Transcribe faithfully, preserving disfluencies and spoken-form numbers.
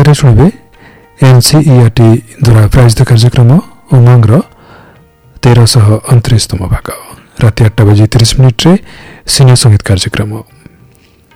बारे सुनिबे एनसीईआरटी द्वारा प्रायोजित कार्यक्रम उमंग र तेरह सह अंतरिशतम भाग राति आठ बजे तीस मिनट रे सिने संगीत कार्यक्रम।